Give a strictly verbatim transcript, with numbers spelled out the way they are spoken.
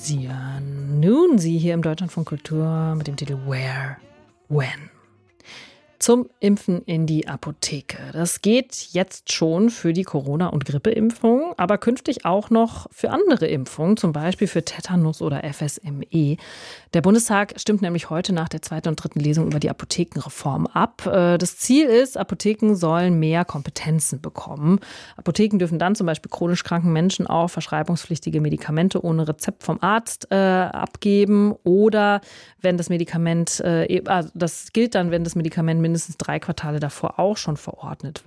analysieren. Nun Sie hier im Deutschlandfunk Kultur mit dem Titel Where, When. Zum Impfen in die Apotheke. Das geht jetzt schon für die Corona- und Grippeimpfung, aber künftig auch noch für andere Impfungen, zum Beispiel für Tetanus oder F S M E. Der Bundestag stimmt nämlich heute nach der zweiten und dritten Lesung über die Apothekenreform ab. Das Ziel ist, Apotheken sollen mehr Kompetenzen bekommen. Apotheken dürfen dann zum Beispiel chronisch kranken Menschen auch verschreibungspflichtige Medikamente ohne Rezept vom Arzt äh, abgeben oder wenn das Medikament, äh, also das gilt dann, wenn das Medikament mindestens drei Quartale davor auch schon verordnet wird.